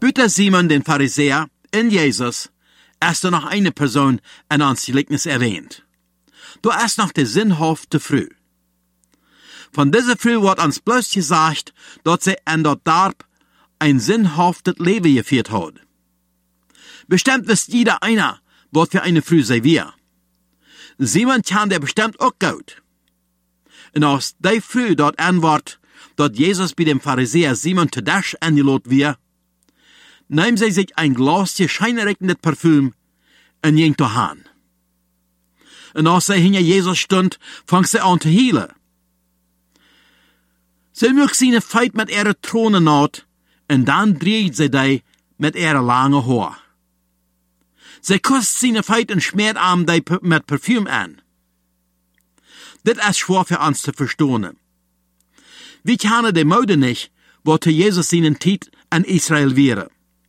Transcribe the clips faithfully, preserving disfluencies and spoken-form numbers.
Büter Simon den Pharisäer in Jesus erst noch eine Person in uns Gleichnis erwähnt. Du erst noch der sinnhafte Früh. Von dieser Früh wird uns bloß gesagt, dass sie an dort Darb ein sinnhaftes Leben geführt hat. Bestimmt wisst jeder einer, was für eine Früh sei wir. Simon kann der bestimmt auch gut. Und aus der Früh dort antwort, dort Jesus bei dem Pharisäer Simon zu Dash angelot wir, nahm sie sich ein Glasje scheinreichendes Parfüm und ging zu Hahn. Und als sie hinter Jesus stund, fang sie an zu hielen. Sie mögt seine Feit mit ihrer Throne naht, und dann dreht sie die mit ihrer langen Haar. Sie kusst seine Feit und schmiert ihm die mit Parfüm an. Das ist schwer für uns zu verstehen. Wie kann die Mode nicht, wo zu Jesus seinen Tit an Israel wäre?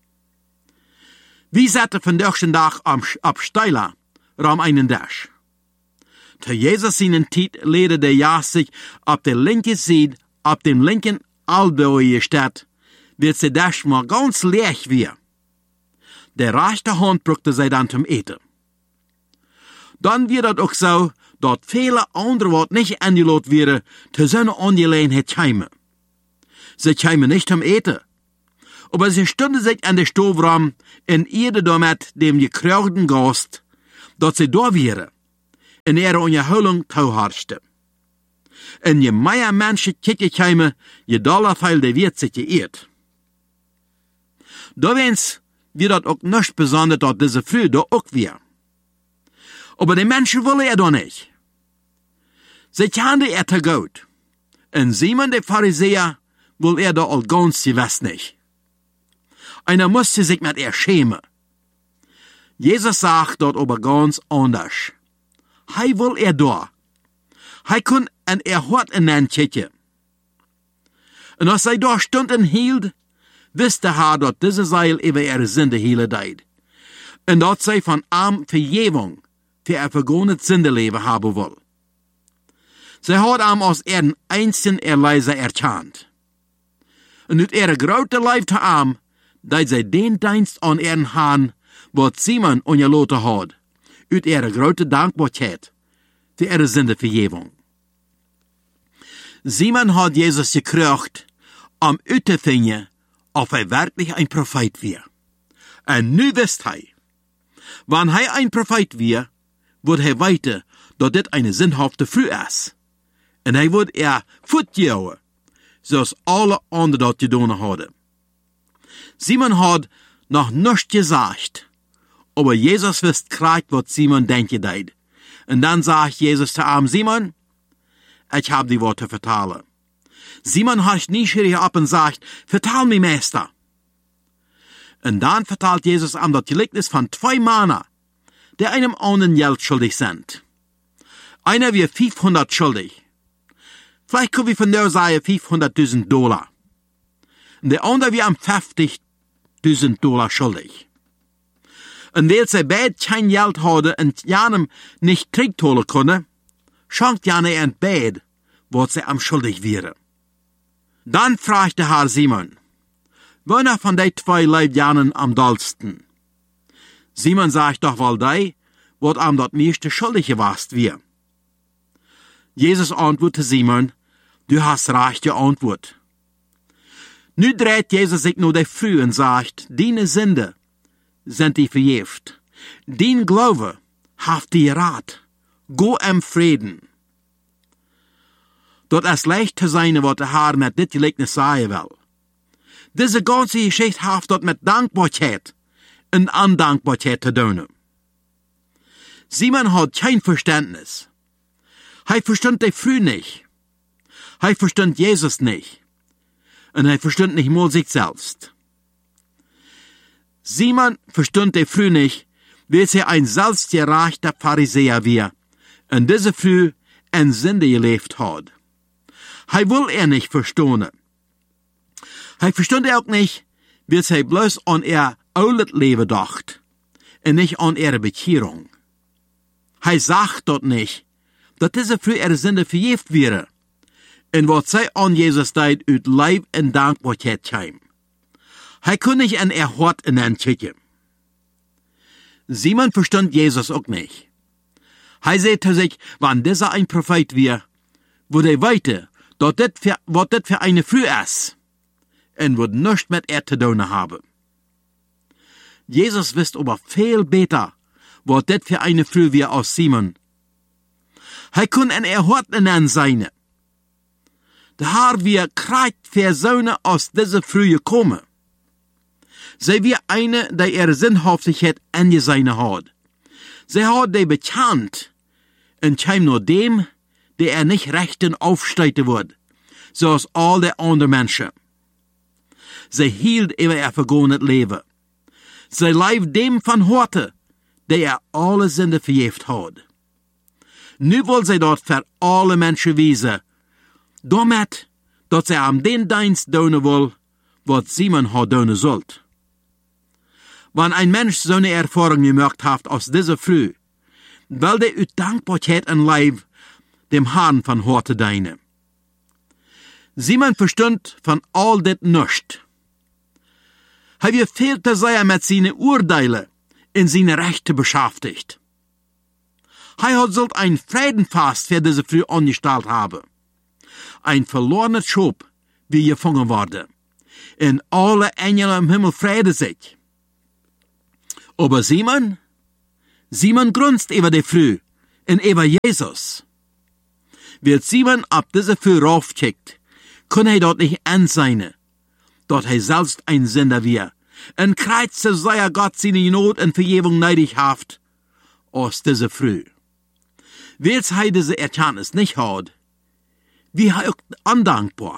Wie sette von den Tag ab Steiler, raum einen Dash. Zu Jesus seinen Tit lede der Jas sich ab der linken Seite, ab dem linken Albeu gestellt, wird sie Dash mal ganz leer wir. Der rechte Hand brauchte sie dann zum Eten. Dann wird das auch so, dass viele andere Wort nicht angelot wären, zu so einer Angelegenheit kämen. Sie kämen nicht zum Eten. Aber sie stunden sich an der Stofraum in ihre damit dem gekreuzten Gast, dass sie da wären, in ihrer Unterholung tauharschte. Und je mehr Menschen kicken kämen, je doller viel der wird sich geirrt. Da wenn's wird das auch nicht besonders, dass diese Früh da auch wir. Aber die Menschen wollen er doch nicht. Sie kannten er zu gut. Und Simon, der Pharisäer, will er da all ganz gewiss nicht. Einer musste sich mit er schämen. Jesus sagt dort aber ganz anders. Hij will er da. Hij kon en er hort in den kicken. Und als hij da stund und hielt, wusste er, dass diese Seil über ihre Sünde hiele deid. Und dass sie von ihm Vergebung für ihr vergangenes Sündeleben haben will. Sie hat ihm als ihren einzigen Erleiser erkannt. Und mit ihrer grote Leib zu ihm, dat sie den Dienst an ihren Herrn, was Simon ungelaten hat, uit ihre grote Dankbarkeit für ihre Sündevergebung. Simon hat Jesus gekriegt, um uit te vinden, ob er wirklich ein Prophet war. Und nu wisst er, wenn er ein Prophet war, wird er weiter, dass das eine sinnhafte Früh ist. Und er wird er fortgehen, zoals alle anderen das getan hadden. Simon hat noch nichts gesagt, aber Jesus wisst gleich, was Simon denken deed. Und dann sagt Jesus zu ihm, Simon, ich hab die Worte vertalen. Simon hat neugierig ab und sagt, vertal mir, Meister. Und dann vertalt Jesus ihm das Gleichnis von zwei Männern, die einem anderen Geld schuldig sind. Einer wird fünfhundert schuldig. Vielleicht können wir von der sagen fünfhunderttausend Dollar. Und der andere wird am fünfzigtausend Dollar schuldig. Und weil sie beide kein Geld hadden und Janem nicht kriegt holen können, schenkt Jane ein beide, was sie am schuldig wäre. Dann fragt der Herr Simon, wer von den zwei lebt Janen am dollsten? Simon sagt doch wohl die, wat am dat meiste schuldig gewast wir. Jesus antwortete Simon, du hast recht geantwortet. Nu dreht Jesus sich nur der Früh und sagt, deine Sünde sind die verjeft. Dein Glaube haft die Rat. Go im Frieden. Dort ist leicht zu sein, was der Herr mit dit Gleichnis sagen will. Diese ganze Geschichte haft dort mit Dankbarkeit und Undankbarkeit zu tun. Simon hat kein Verständnis. Er verstand die Früh nicht. Er verstand Jesus nicht. Und er verstand nicht mal sich selbst. Simon verstand die Früh nicht, weil er ein selbstgerechter Pharisäer war und diese Früh in Sünde gelebt hat. Er will er nicht verstehen. Er verstand auch nicht, weil er bloß an ihr altes Leben dacht und nicht an ihre Bekehrung. Er sagt dort nicht, dass diese Früh ihre Sünde verjeft wäre und was sie an Jesus deed uit Leib und Dankbarkeit kam. Hij kon nicht en er hort in den Kirche. Simon verstand Jesus auch nicht. Hij zei zu sich, wann dieser ein Prophet wir, wo der weite, dort det für, wat dit für eine Früh ist, en wird nichts mit er zu tun haben. Jesus wisst aber viel besser, wat dit für eine Früh wir aus Simon. Hij kon en er hort in den seine. Da har wir kreit Personen aus dieser Frühe kommen. Zij wie eine, die er Sinnhaftigkeit an je seine hat. Zij hat die bekannt, en keim nur dem, der er nicht rechten aufsteiten wird, zoals all de andere Menschen. Zij hield über er vergonet Leben. Zij leeft dem van Horte, der er alle Sünde verjeft hat. Nu wil zij dat voor alle Menschen wiesen, damit, dat zij am den Dienst doen wil, wat Simon hat doen sollt. Wenn ein Mensch so eine Erfahrung gemacht hat aus dieser Früh, will der uit Dankbarkeit en Leib dem Herrn von Horte dienen. Simon verstund von all dit nicht. Er wird viel zu sehr mit seinen Urteilen in seine Rechte beschäftigt. Er hat sollt ein Friedenfest für diese Früh angestellt haben. Ein verlorener Schub, wie gefangen wurde. Und alle Engel im Himmel freuen sich. Aber Simon? Simon grunzt über die Früh und über Jesus. Wird Simon ab diese Früh raufkickt, kann er dort nicht ansehen, dort er selbst ein Sünder wir, und kreuzt so sehr Gott seine Not und Vergebung neidig haft, aus diese Früh. Weil's er diese Erkenntnis nicht hat, wie er auch undankbar.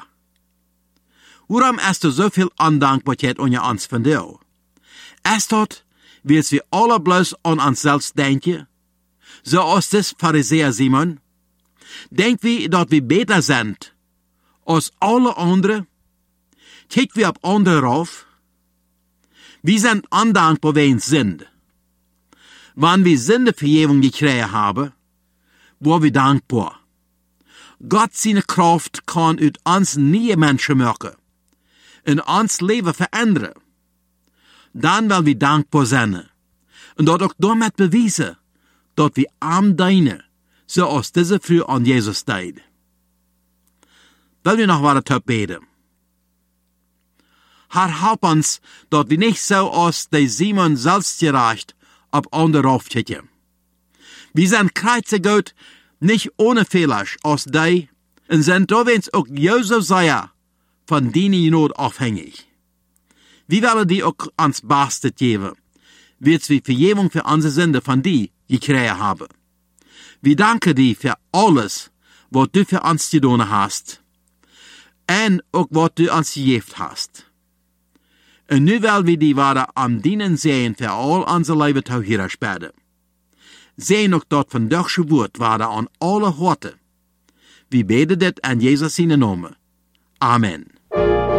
Warum ist du so viel Undankbarkeit an uns von dir? Ist dort, weil's wir alle bloß an uns selbst denken? So aus des Pharisäer Simon? Denkt wir, dass wir besser sind als alle anderen? Kijkt wir auf andere rauf? Wir sind undankbar, wenn es sind. Wenn wir Sündevergebung gekriegt haben, wo wir dankbar. Gott seine Kraft kann uit uns nie Menschen machen, in uns Leben verändern. Dann will wir dankbar sein. Und dort auch damit beweisen, dass wir arm dienen, so aus dieser Früh an Jesus deed. Will wir noch weiter beten. Herr, help uns, dass wir nicht so aus der Simon selbstgerecht auf andere aufkicken. Wir sind kreuze Gott nicht ohne Fehler aus dir und sind da wenn's auch so sehr von deiner Not abhängig. Wir wollen dir auch ans Beste geben, wird's wir Vergebung für unsere Sünde von dir gekriegt haben. Wir danken dir für alles, was du für uns getan hast, und auch was du uns gegeben hast. Und nu wollen wir die weiter am Dienen sehen für all unsere Leben zu hier später. Sehen auch dort von deutsche Wort weiter an alle Horte. Wir beten das an Jesus seinen Namen. Amen.